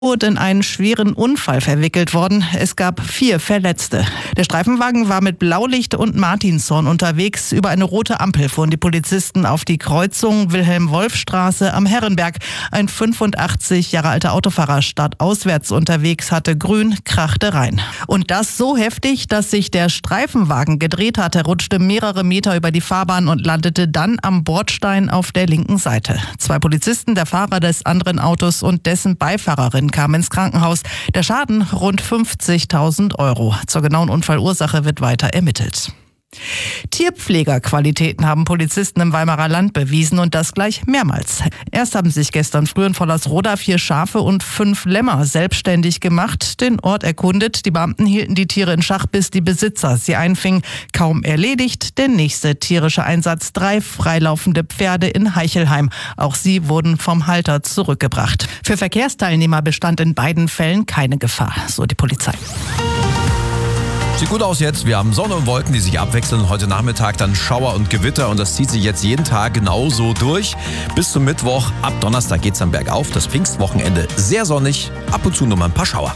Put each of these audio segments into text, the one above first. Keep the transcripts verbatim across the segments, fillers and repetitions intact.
in einen schweren Unfall verwickelt worden. Es gab vier Verletzte. Der Streifenwagen war mit Blaulicht und Martinshorn unterwegs. Über eine rote Ampel fuhren die Polizisten auf die Kreuzung Wilhelm-Wolf-Straße am Herrenberg. Ein fünfundachtzig Jahre alter Autofahrer stadtauswärts unterwegs hatte grün, krachte rein. Und das so heftig, dass sich der Streifenwagen gedreht hatte, rutschte mehrere Meter über die Fahrbahn und landete dann am Bordstein auf der linken Seite. Zwei Polizisten, der Fahrer des anderen Autos und dessen Beifahrerin kam ins Krankenhaus. Der Schaden rund fünfzigtausend Euro. Zur genauen Unfallursache wird weiter ermittelt. Tierpflegerqualitäten haben Polizisten im Weimarer Land bewiesen und das gleich mehrmals. Erst haben sich gestern früh in Vollersroda vier Schafe und fünf Lämmer selbstständig gemacht, den Ort erkundet. Die Beamten hielten die Tiere in Schach, bis die Besitzer sie einfingen. Kaum erledigt, der nächste tierische Einsatz. Drei freilaufende Pferde in Heichelheim. Auch sie wurden vom Halter zurückgebracht. Für Verkehrsteilnehmer bestand in beiden Fällen keine Gefahr, so die Polizei. Sieht gut aus jetzt. Wir haben Sonne und Wolken, die sich abwechseln. Heute Nachmittag dann Schauer und Gewitter und das zieht sich jetzt jeden Tag genauso durch. Bis zum Mittwoch. Ab Donnerstag geht's dann bergauf. Das Pfingstwochenende sehr sonnig. Ab und zu nur mal ein paar Schauer.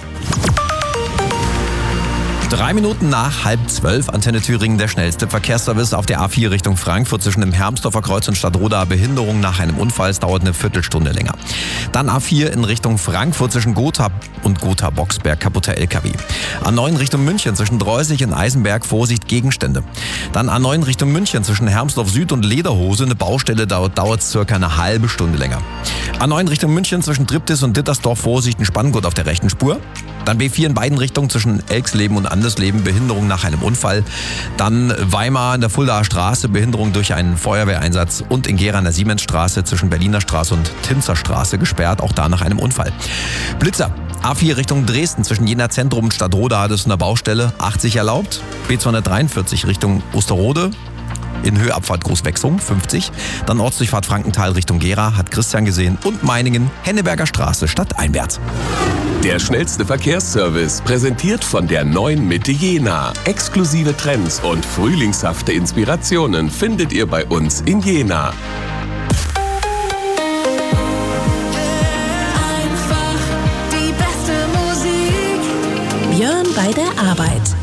Drei Minuten nach halb zwölf, Antenne Thüringen, der schnellste Verkehrsservice auf der A vier Richtung Frankfurt zwischen dem Hermsdorfer Kreuz und Stadtroda. Behinderung nach einem Unfall, es dauert eine Viertelstunde länger. Dann A vier in Richtung Frankfurt zwischen Gotha und Gotha-Boxberg, kaputter L K W. A neun Richtung München zwischen Dreusig und Eisenberg, Vorsicht Gegenstände. Dann A neun Richtung München zwischen Hermsdorf Süd und Lederhose, eine Baustelle, dauert, dauert circa eine halbe Stunde länger. A neun Richtung München zwischen Triptis und Dittersdorf, Vorsicht, ein Spanngurt auf der rechten Spur. Dann B vier in beiden Richtungen zwischen Elksleben und Andersleben, Behinderung nach einem Unfall. Dann Weimar in der Fuldaer Straße, Behinderung durch einen Feuerwehreinsatz. Und in Gera an der Siemensstraße zwischen Berliner Straße und Timzer Straße gesperrt, auch da nach einem Unfall. Blitzer, A vier Richtung Dresden zwischen Jena Zentrum und Stadtroda hat es eine Baustelle, achtzig erlaubt. B zweihundertdreiundvierzig Richtung Osterode. In Höheabfahrt Großwechsung, fünfzig. Dann Ortsdurchfahrt Frankenthal Richtung Gera, hat Christian gesehen. Und Meiningen, Henneberger Straße stadteinwärts. Der schnellste Verkehrsservice, präsentiert von der neuen Mitte Jena. Exklusive Trends und frühlingshafte Inspirationen findet ihr bei uns in Jena. Einfach die beste Musik. Björn bei der Arbeit.